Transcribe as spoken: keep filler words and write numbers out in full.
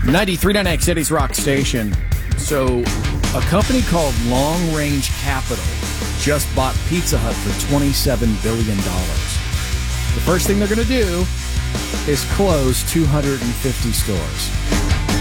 ninety-three point nine X City's Rock Station. So, a company called Long Range Capital just bought Pizza Hut for twenty-seven billion dollars. The first thing they're going to do is close two hundred fifty stores.